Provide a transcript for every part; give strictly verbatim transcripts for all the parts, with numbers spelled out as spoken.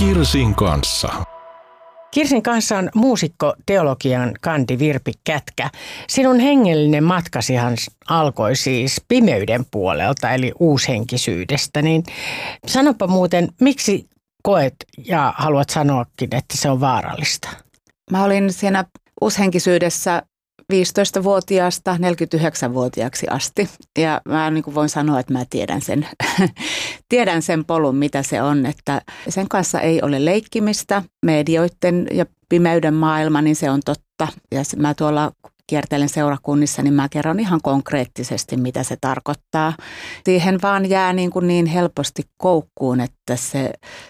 Kirsin kanssa. Kirsin kanssa on muusikko, teologian kandi Virpi Kätkä. Sinun hengellinen matkasihan alkoi siis pimeyden puolelta, eli uushenkisyydestä. Niin sanopa muuten, miksi koet ja haluat sanoakin, että se on vaarallista? Mä olin siinä uushenkisyydessä viisitoistavuotiaasta neljäkymmentäyhdeksänvuotiaaksi asti. Ja mä niin kuin voin sanoa, että mä tiedän sen, tiedän sen polun, mitä se on. Että sen kanssa ei ole leikkimistä. Medioiden ja pimeyden maailma, niin se on totta. Ja mä tuolla kiertelen seurakunnissa, niin mä kerron ihan konkreettisesti, mitä se tarkoittaa. Siihen vaan jää niin, kuin niin helposti koukkuun, että se...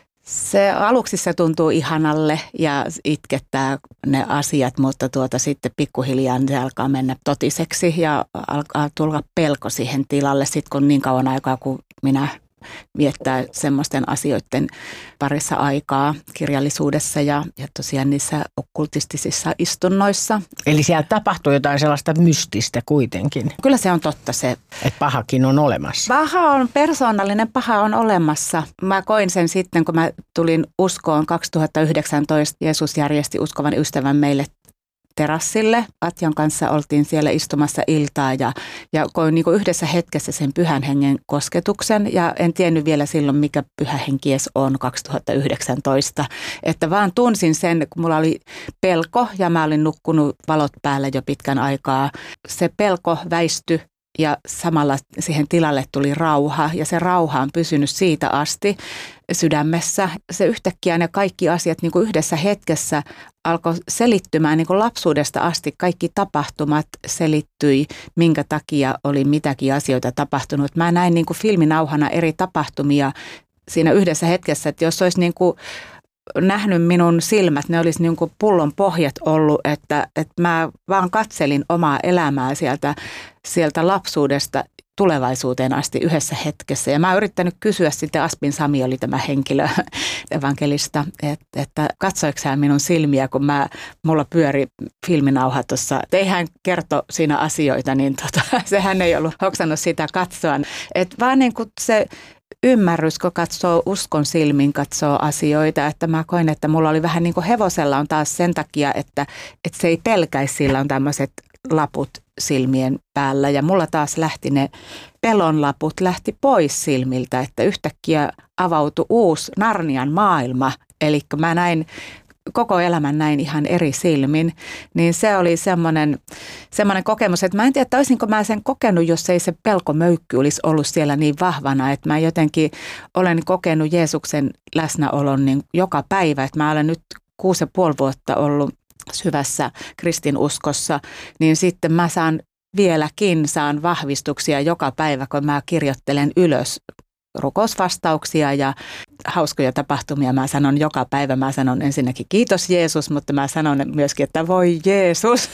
Se aluksi se tuntuu ihanalle ja itkettää ne asiat, mutta tuota sitten pikkuhiljaa se alkaa mennä totiseksi ja alkaa tulla pelko siihen tilalle sitten kun niin kauan aikaa, kun minä viettää semmoisten asioiden parissa aikaa kirjallisuudessa ja, ja tosiaan niissä okkultistisissa istunnoissa. Eli siellä tapahtuu jotain sellaista mystistä kuitenkin. Kyllä se on totta se. Että pahakin on olemassa. Paha on, persoonallinen paha on olemassa. Mä koin sen sitten, kun mä tulin uskoon kaksituhattayhdeksäntoista. Jeesus järjesti uskovan ystävän meille terassille. Atjan kanssa oltiin siellä istumassa iltaa ja, ja koin niin kuin yhdessä hetkessä sen pyhän hengen kosketuksen. Ja en tiennyt vielä silloin, mikä pyhä henki edes on kaksituhattayhdeksäntoista. Että vaan tunsin sen, kun mulla oli pelko ja mä olin nukkunut valot päällä jo pitkän aikaa. Se pelko väistyi. Ja samalla siihen tilalle tuli rauha ja se rauha on pysynyt siitä asti sydämessä. Se yhtäkkiä ne kaikki asiat niin kuin yhdessä hetkessä alkoi selittymään niin kuin lapsuudesta asti. Kaikki tapahtumat selittyi, minkä takia oli mitäkin asioita tapahtunut. Mä näin niin kuin filminauhana eri tapahtumia siinä yhdessä hetkessä, että jos olisi niin kuin nähnyt minun silmät, ne olisi niin kuin pullon pohjat ollut, että, että mä vaan katselin omaa elämää sieltä, sieltä lapsuudesta tulevaisuuteen asti yhdessä hetkessä. Ja mä oon yrittänyt kysyä sitten, Aspin Sami oli tämä henkilö evankelista, että, että katsoiko hän minun silmiä, kun mä, mulla pyöri filminauha tuossa. Ei hän kerto siinä asioita, niin tota, sehän ei ollut hoksannut sitä katsoa. Että vaan niin kuin se ymmärrys, kun katsoo uskon silmin, katsoo asioita, että mä koin, että mulla oli vähän niin kuin hevosella on taas sen takia, että, että se ei pelkäisi, sillä on tämmöiset laput silmien päällä ja mulla taas lähti ne pelonlaput lähti pois silmiltä, että yhtäkkiä avautui uusi Narnian maailma, eli mä näin koko elämän näin ihan eri silmin, niin se oli semmoinen, semmoinen kokemus, että mä en tiedä, että olisinko mä sen kokenut, jos ei se pelkomöykky olisi ollut siellä niin vahvana, että mä jotenkin olen kokenut Jeesuksen läsnäolon niin joka päivä, että mä olen nyt kuusi ja puoli vuotta ollut syvässä kristinuskossa, niin sitten mä saan vieläkin saan vahvistuksia joka päivä, kun mä kirjoittelen ylös rukousvastauksia ja hauskoja tapahtumia. Mä sanon joka päivä, mä sanon ensinnäkin kiitos Jeesus, mutta mä sanon myöskin, että voi Jeesus.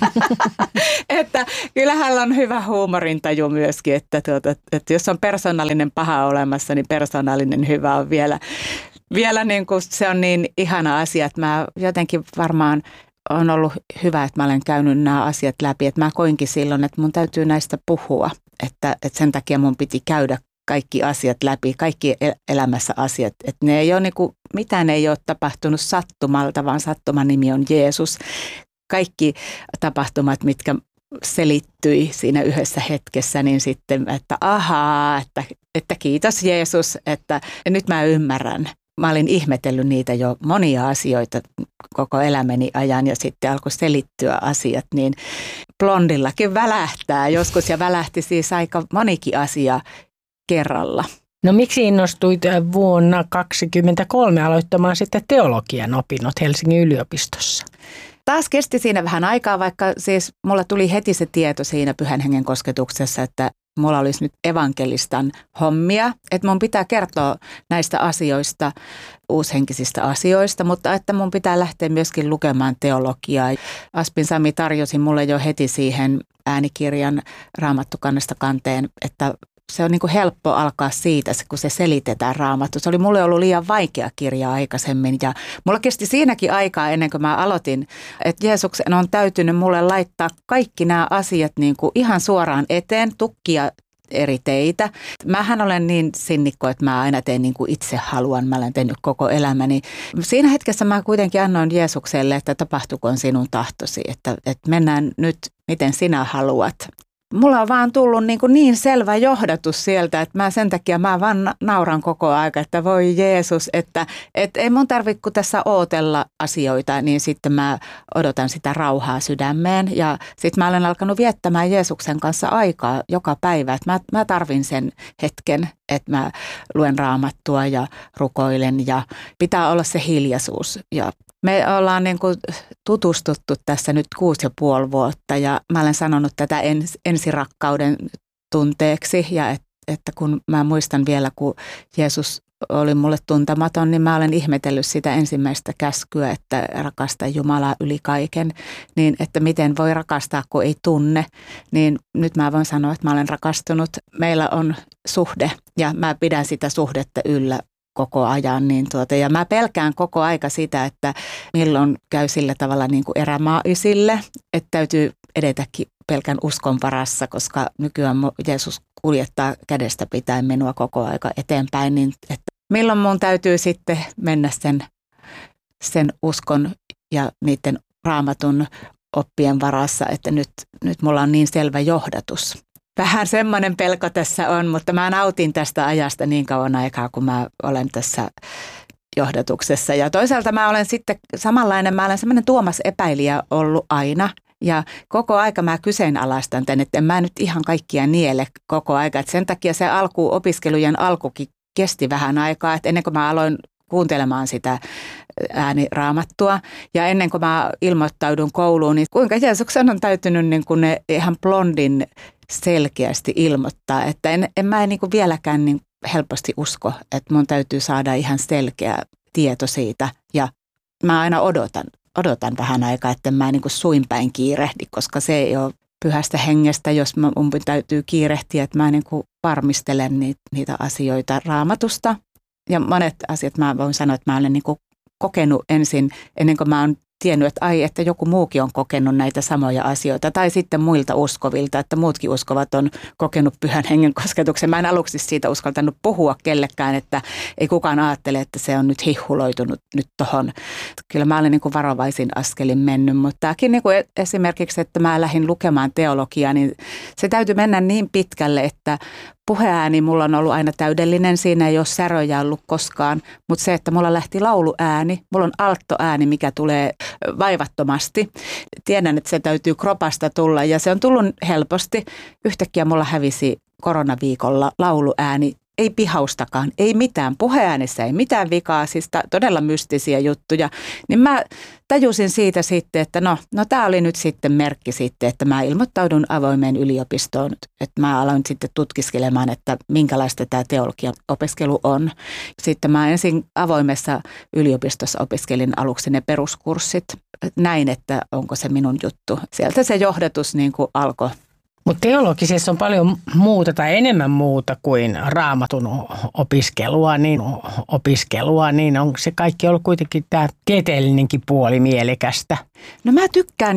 Että kyllähän on hyvä huumorintaju myöskin, että, tuota, että jos on persoonallinen paha olemassa, niin persoonallinen hyvä on vielä, vielä niin kuin se on niin ihana asia, että mä jotenkin varmaan on ollut hyvä, että mä olen käynyt nämä asiat läpi, että mä koinkin silloin, että mun täytyy näistä puhua, että, että sen takia mun piti käydä kaikki asiat läpi, kaikki elämässä asiat, että ne ei ole niin kuin, mitään ei ole tapahtunut sattumalta, vaan sattuman nimi on Jeesus. Kaikki tapahtumat, mitkä selittyi siinä yhdessä hetkessä, niin sitten, että ahaa, että, että kiitos Jeesus, että nyt mä ymmärrän. Mä olin ihmetellyt niitä jo monia asioita koko elämäni ajan ja sitten alkoi selittyä asiat, niin blondillakin välähtää joskus ja välähti siis aika monikin asia kerralla. No miksi innostuit vuonna kaksikymmentäkolme aloittamaan sitten teologian opinnot Helsingin yliopistossa? Taas kesti siinä vähän aikaa, vaikka siis mulla tuli heti se tieto siinä pyhän hengen kosketuksessa, että mulla olisi nyt evankelistan hommia, että mun pitää kertoa näistä asioista, uushenkisistä asioista, mutta että mun pitää lähteä myöskin lukemaan teologiaa. Aspin Sami tarjosi mulle jo heti siihen äänikirjan Raamattukannesta kanteen, että se on niin kuin helppo alkaa siitä, kun se selitetään Raamattu. Se oli mulle ollut liian vaikea kirja aikaisemmin ja mulla kesti siinäkin aikaa ennen kuin mä aloitin, että Jeesuksen on täytynyt mulle laittaa kaikki nämä asiat niin kuin ihan suoraan eteen, tukkia eri teitä. Mähän olen niin sinnikko, että mä aina teen niin kuin itse haluan. Mä olen tehnyt koko elämäni. Siinä hetkessä mä kuitenkin annoin Jeesukselle, että tapahtukoon sinun tahtosi, että, että mennään nyt miten sinä haluat. Mulla on vaan tullut niin, kuin niin selvä johdatus sieltä, että mä sen takia mä vaan nauran koko aika, että voi Jeesus, että, että ei mun tarvitse kun tässä ootella asioita, niin sitten mä odotan sitä rauhaa sydämeen. Ja sitten mä olen alkanut viettämään Jeesuksen kanssa aikaa joka päivä, että mä, mä tarvin sen hetken, että mä luen raamattua ja rukoilen ja pitää olla se hiljaisuus. Ja me ollaan niin kuin tutustuttu tässä nyt kuusi ja puoli vuotta ja mä olen sanonut tätä ens, ensirakkauden tunteeksi ja et, että kun mä muistan vielä, kun Jeesus oli mulle tuntematon, niin mä olen ihmetellyt sitä ensimmäistä käskyä, että rakasta Jumalaa yli kaiken, niin että miten voi rakastaa, kun ei tunne, niin nyt mä voin sanoa, että mä olen rakastunut. Meillä on suhde ja mä pidän sitä suhdetta yllä koko ajan, niin tuota, ja mä pelkään koko aika sitä, että milloin käy sillä tavalla niin kuin erämaaisille, että täytyy edetäkin pelkän uskon varassa, koska nykyään Jeesus kuljettaa kädestä pitäen minua koko aika eteenpäin, niin että milloin mun täytyy sitten mennä sen, sen uskon ja niiden raamatun oppien varassa, että nyt, nyt mulla on niin selvä johdatus. Vähän semmoinen pelko tässä on, mutta mä nautin tästä ajasta niin kauan aikaa, kun mä olen tässä johdatuksessa. Ja toisaalta mä olen sitten samanlainen, mä olen semmoinen Tuomas epäilijä ollut aina. Ja koko aika mä kyseenalaistan tämän, että en mä nyt ihan kaikkia niele koko aika. Et sen takia se alku, opiskelujen alkukin kesti vähän aikaa, että ennen kuin mä aloin kuuntelemaan sitä ääniraamattua. Ja ennen kuin mä ilmoittaudun kouluun, niin kuinka Jeesuksen on täytynyt niin kuin ne ihan blondin selkeästi ilmoittaa, että en, en mä niin kuin vieläkään niin helposti usko, että mun täytyy saada ihan selkeä tieto siitä. Ja mä aina odotan, odotan vähän aikaa, että mä niin kuin suinpäin kiirehdi, koska se ei ole pyhästä hengestä, jos mun täytyy kiirehtiä, että mä niin kuin varmistelen niitä, niitä asioita raamatusta. Ja monet asiat mä voin sanoa, että mä olen niin kuin kokenut ensin, ennen kuin mä oon tiennyt, että ai, että joku muukin on kokenut näitä samoja asioita. Tai sitten muilta uskovilta, että muutkin uskovat on kokenut pyhän hengen kosketuksen. Mä en aluksi siitä uskaltanut puhua kellekään, että ei kukaan ajattele, että se on nyt hihuloitunut nyt tohon. Kyllä mä olen niin kuin varovaisin askelin mennyt, mutta tämäkin niin kuin esimerkiksi, että mä lähdin lukemaan teologiaa, niin se täytyy mennä niin pitkälle, että puheääni mulla on ollut aina täydellinen, siinä ei ole säröjä ollut koskaan, mutta se, että mulla lähti lauluääni, mulla on alttoääni, mikä tulee vaivattomasti. Tiedän, että se täytyy kropasta tulla ja se on tullut helposti. Yhtäkkiä mulla hävisi koronaviikolla lauluääni. Ei pihaustakaan, ei mitään. Puheäänessä ei mitään vikaa, siis todella mystisiä juttuja. Niin mä tajusin siitä sitten, että no, no tämä oli nyt sitten merkki sitten, että mä ilmoittaudun avoimeen yliopistoon. Että mä aloin sitten tutkiskelemaan, että minkälaista tämä teologian opiskelu on. Sitten mä ensin avoimessa yliopistossa opiskelin aluksi ne peruskurssit. Näin, että onko se minun juttu. Sieltä se johdatus niin kuin alkoi. Mutta teologisessa on paljon muuta tai enemmän muuta kuin raamatun opiskelua, niin opiskelua, niin on se kaikki ollut kuitenkin tämä tieteellinenkin puoli mielekästä. No mä tykkään